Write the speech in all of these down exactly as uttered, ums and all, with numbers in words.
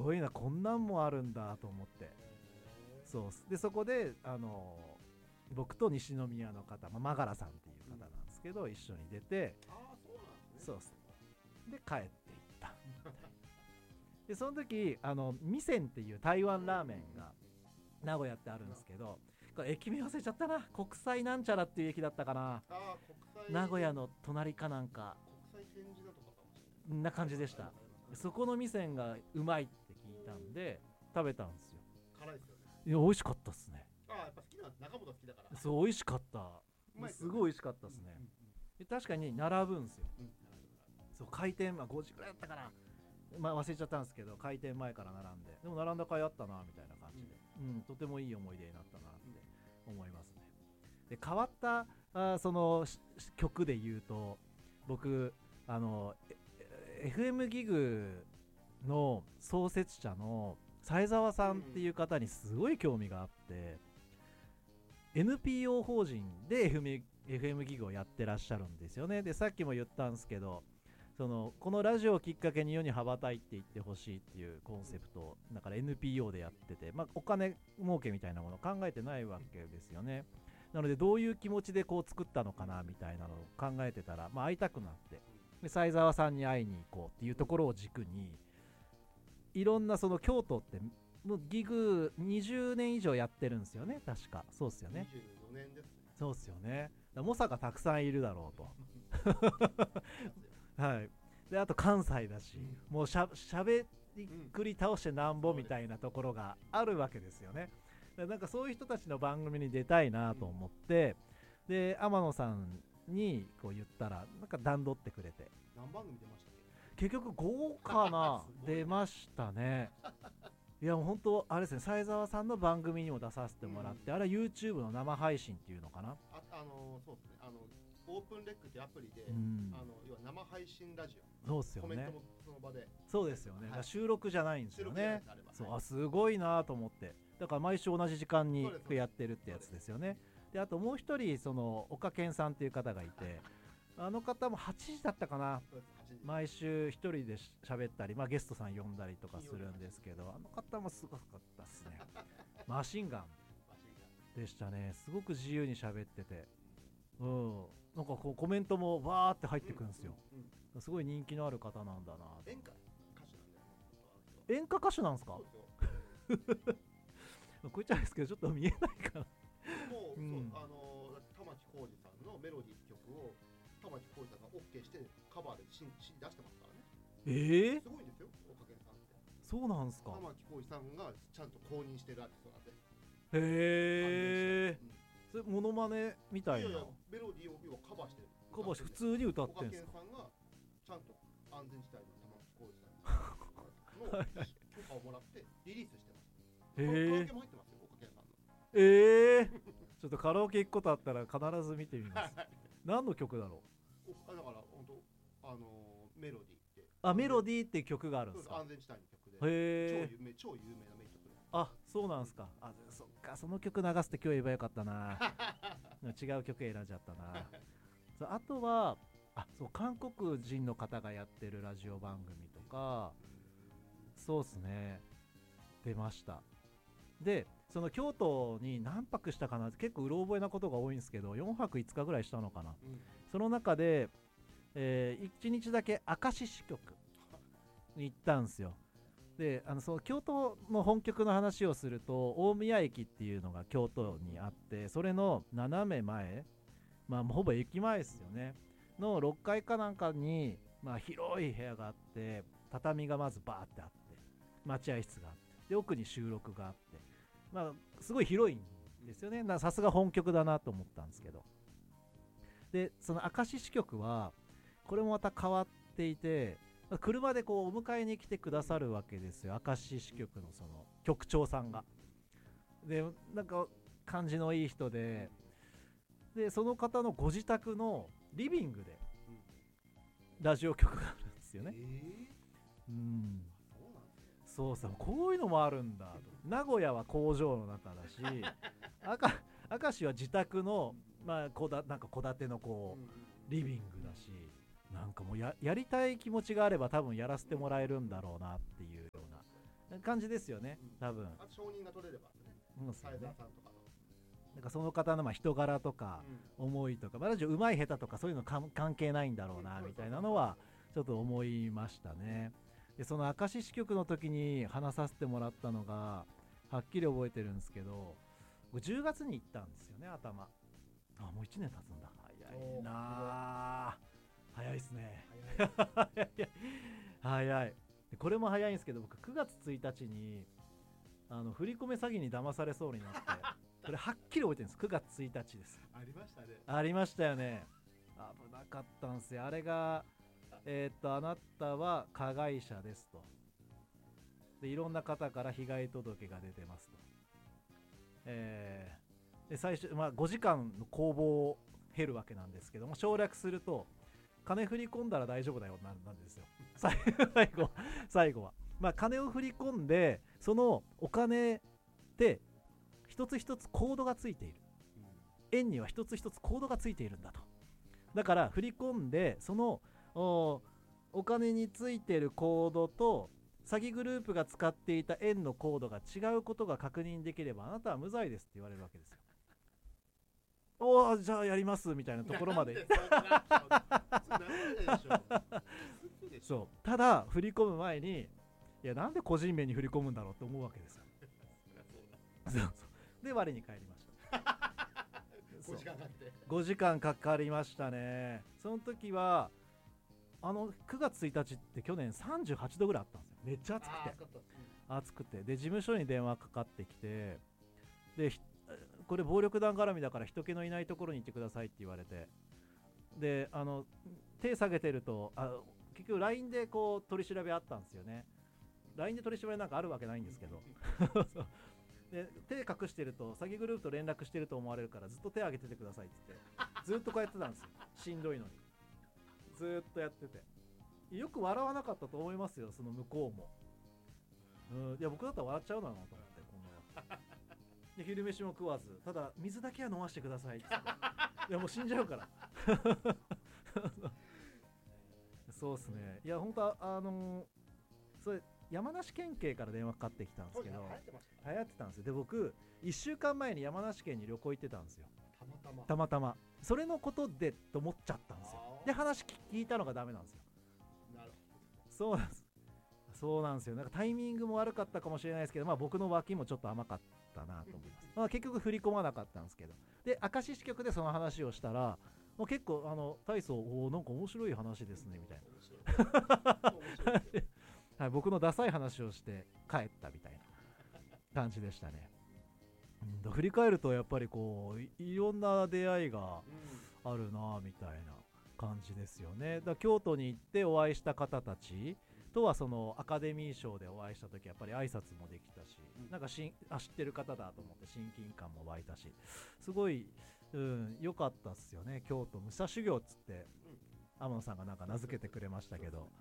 ごいな、こんなんもあるんだと思って。そうで、そこであの僕と西宮の方、まあ、マガラさんっていう方なんですけど、うん、一緒に出て、 ああそうなんですね。 そうです。で帰っていったでその時あのミセンっていう台湾ラーメンが名古屋ってあるんですけど、これ駅名忘れちゃったな、国際なんちゃらっていう駅だったかな。 あ国際名古屋の隣かなんか、 国際展示だとかかもしれない。 んな感じでした。そこのミセンがうまいって聞いたんで食べたんですよ。 辛いですよね。 いや美味しかったっすね。 あやっぱ好きな中本好きだから。 そう美味しかった。 ね、 すごい美味しかったっすね、うんうん、確かに並ぶんですよ、うん、そう開店、まあ、ごじくらいだったかな、まあ、忘れちゃったんですけど開店前から並んで、でも並んだ甲斐あったなみたいな感じで、うんうん、とてもいい思い出になったなって思いますね。で変わったあその曲で言うと、僕あの エフエム ギグの創設者の斉沢さんっていう方にすごい興味があって、エヌピーオー 法人で エフエム ギグをやってらっしゃるんですよね。でさっきも言ったんですけど、そのこのラジオをきっかけに世に羽ばたいていってほしいっていうコンセプトだから エヌピーオー でやってて、まあ、お金儲けみたいなものを考えてないわけですよね。なのでどういう気持ちでこう作ったのかなみたいなのを考えてたら、まあ、会いたくなって、で斉沢さんに会いに行こうっていうところを軸に、いろんなその京都ってもうギグにじゅうねん以上やってるんですよね、確か。そうっすよね。 にじゅうよねんですね。 そうっすよね。猛者がたくさんいるだろうとはい。であと関西だし、うん、もうしゃしゃべりくり倒してなんぼみたいなところがあるわけですよね。だなんかそういう人たちの番組に出たいなと思って、うん、で天野さんにこう言ったらなんか段取ってくれて。 何番組出ましたっけ？結局ごかな出ましたね。いやもう本当あれですね、斉沢さんの番組にも出させてもらって、うん、あれは YouTube の生配信っていうのかな。 あ、あのー、そうですね、あのオープンレックってアプリで、うん、あの要は生配信ラジオ、 そうですよね、 コメントもその場で、 そうですよね、はい、収録じゃないんですよね。そう、 はい、 あすごいなと思って、だから毎週同じ時間にやってるってやつですよね。であともう一人その岡健さんっていう方がいてあの方もはちじだったかな、毎週一人で喋ったり、まあ、ゲストさん呼んだりとかするんですけど、あの方もすごかったですね。マシンガンでしたね。すごく自由に喋ってて、うん、なんかこうコメントもわーって入ってくるんですよ、うんうん、すごい人気のある方なんだな。 演歌歌手なんだよ。 演歌歌手なんですか？こいつはですけどちょっと見えないかな。 もう、うん、そうあの玉置浩二さんのメロディー曲を玉置浩二さんが OK してカバーで シーディー 出してますからね。 えー、 すごいんですよ、岡健さんって。 そうなんですか？ 玉置浩二さんがちゃんと公認してるアーティストなんで。 へえ、うん、それモノマネみたいな。いやいやメロディーを要はカバーしてる。 カバーして普通に歌ってるんですか？ 岡健さんがちゃんと安全地帯の玉置浩二さんの許可をもらってリリースしてます。へえ。カラオケも入ってますよ、岡健さんの。 ええー、ちょっとカラオケ行くことあったら必ず見てみます。何の曲だろう？ あだから本当あのー、メロディーって。 あ、メロディーって曲があるんですか？ 安全地帯の曲で。 へえ。 超有名超有名な名曲で。 あ、そうなんですか。あ、そっか、その曲流すって今日言えばよかったな。違う曲選んじゃったな。そうあとはあそう韓国人の方がやってるラジオ番組とか、そうですね、出ました。でその京都に何泊したかな、結構うろ覚えなことが多いんですけどよんはくいつかぐらいしたのかな、うん、その中で、えー、いちにちだけ明石支局に行ったんですよ。であのその京都の本局の話をすると大宮駅っていうのが京都にあって、それの斜め前、まあほぼ駅前ですよねのろっかいかなんかに、まあ、広い部屋があって、畳がまずバーってあって、待合室があって、で奥に収録があって、まあすごい広いんですよね。さすが本局だなと思ったんですけど、でその明石支局はこれもまた変わっていて、車でこうお迎えに来てくださるわけですよ、明石支局のその局長さんが。でなんか感じのいい人で、でその方のご自宅のリビングでラジオ局があるんですよね、えー、うんそうそう、こういうのもあるんだと。名古屋は工場の中だし明石は自宅の、まあ、こだなんか戸建てのこうリビングだし、なんかもう や, やりたい気持ちがあれば多分やらせてもらえるんだろうなっていうような、 感じですよね、 うん多分。 あと承認が取れればね、 うんそうねサイダーさんとかの、 なんかその方のまあ人柄とかうん思いとか、まあ、ラジオ上手い下手とかそういうのか関係ないんだろうなうんみたいなのはちょっと思いましたね。でその明石支局の時に話させてもらったのがはっきり覚えてるんですけど、僕じゅうがつに行ったんですよね、頭。あもういちねん経つんだ。早いなあ、早いっすね。 早い早い早い。でこれも早いんですけど、僕くがつついたちにあの振り込め詐欺に騙されそうになってこれはっきり覚えてるんです。くがつついたちです。 ありましたね。 ありましたよね。危なかったんですよ。あれがえーっとあなたは加害者ですと。でいろんな方から被害届が出てますと。えーで最初、まあ、ごじかんの攻防を経るわけなんですけども、省略すると金振り込んだら大丈夫だよなんなんですよ。最後最後は、まあ、金を振り込んでそのお金って一つ一つコードがついている。円には一つ一つコードがついているんだと。だから振り込んでその お, お金についているコードと詐欺グループが使っていた円のコードが違うことが確認できればあなたは無罪ですって言われるわけですよ。おおじゃあやりますみたいなところまでそう。ただ振り込む前にいやなんで個人名に振り込むんだろうって思うわけですよ。そうそうで我に返りましたごじかんかかってごじかんかかりましたね。その時はあのくがつついたちって去年さんじゅうはちどぐらいあったんですよ。めっちゃ暑くて暑くてで事務所に電話かかってきて、でこれ暴力団絡みだから人気のいないところに行ってくださいって言われて、であの手下げてるとあ結局 ライン でこう取り調べあったんですよね。 ライン で取り調べなんかあるわけないんですけどで手隠してると詐欺グループと連絡してると思われるからずっと手挙げててくださいって言ってずっとこうやってたんですよ。しんどいのにずっとやっててよく笑わなかったと思いますよ、その向こうも。うんいや僕だったら笑っちゃうだろうなと思ってこんなで昼飯も食わずただ水だけは飲ませてくださいって言っていやもう死んじゃうからそうっすね。いや本当あのー、それ山梨県警から電話かかってきたんですけど流行ってました流行ってたんですよ。で僕いっしゅうかんまえに山梨県に旅行行ってたんですよ。 たまたまたまたまそれのことでと思っちゃったんですよ。で話聞いたのがダメなんですよ。 なるそうなんですそうなんですよ。なんかタイミングも悪かったかもしれないですけど、まあ僕の脇もちょっと甘かったなと思いますまあ結局振り込まなかったんですけど、で明石支局でその話をしたらもう結構あの大層おーなんか面白い話ですねみたいな面白い面白いはい、僕のダサい話をして帰ったみたいな感じでしたね。うん、振り返るとやっぱりこう い, いろんな出会いがあるなみたいな感じですよね。だから京都に行ってお会いした方たちとはそのアカデミー賞でお会いした時やっぱり挨拶もできたし、 うんなんかしあ知ってる方だと思って親近感も湧いたしすごい良、うん、かったっすよね。京都武者修行っつって天野さんがなんか名付けてくれましたけど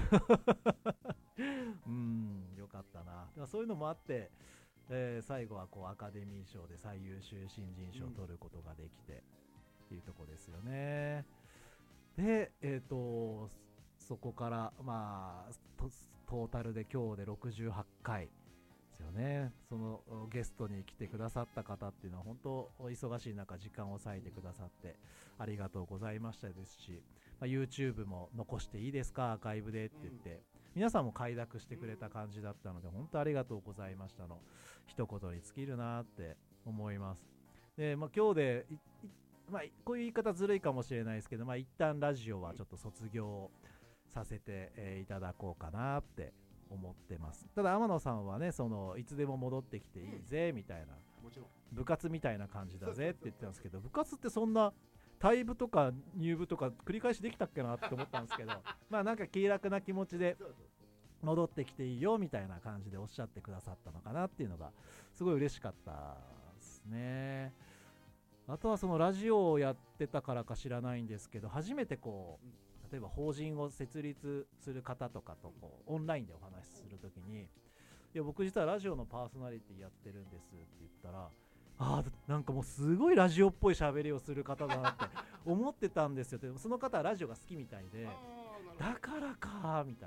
うんよかったな。だからそういうのもあって、えー最後はこうアカデミー賞で最優秀新人賞を取ることができて、っていうとこですよね。でえっ、とそこからまあトトータルで今日でろくじゅうはちかいですよね。そのゲストに来てくださった方っていうのは本当お忙しい中時間を割いてくださってありがとうございましたですし、まあ、YouTube も残していいですかアーカイブでって言って、皆さんも快諾してくれた感じだったので本当ありがとうございましたの一言に尽きるなって思います。で、まあ、今日でいいまあ、こういう言い方ずるいかもしれないですけど、まあ、一旦ラジオはちょっと卒業させて、えーいただこうかなって思ってます。ただ天野さんはねそのいつでも戻ってきていいぜみたいな、 もちろん部活みたいな感じだぜって言ってたんですけど、部活ってそんな退部とか入部とか繰り返しできたっけなって思ったんですけどまあなんか気楽な気持ちでそうそう戻ってきていいよみたいな感じでおっしゃってくださったのかなっていうのがすごい嬉しかったですね。あとはそのラジオをやってたからか知らないんですけど、初めてこう例えば法人を設立する方とかとこうオンラインでお話しするときに、いや僕実はラジオのパーソナリティやってるんですって言ったら、あーなんかもうすごいラジオっぽい喋りをする方だなって思ってたんですよって。その方はラジオが好きみたいで、 あーなるほだからかーみたいな。 ど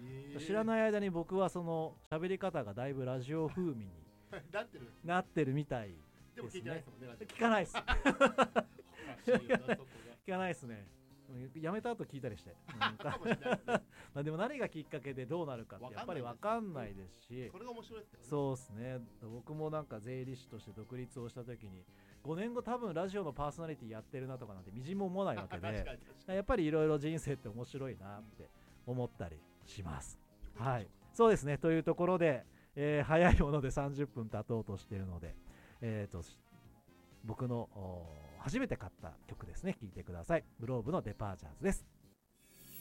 えー、 知らない間に僕はその喋り方がだいぶラジオ風味になってる。 なってるみたいでも聞いてないですもんね、ラジオ。 聞かないですおかしいよな、そこが。 聞かないですね。やめた後聞いたりして、うんかもしれないですね。 まあでも何がきっかけでどうなるかってやっぱり分かんないですし、 それが面白いですよね。 そうですね。僕もなんか税理士として独立をした時にごねんご多分ラジオのパーソナリティやってるなとかなんてみじんも思わないわけ確かにで、 確かに。 やっぱりいろいろ人生って面白いなって思ったりします。はい、そうですね。というところで、えー早いものでさんじゅっぷん経とうとしているので、えーと僕のお初めて買った曲ですね、聴いてください。グローブのデパーチャーズです。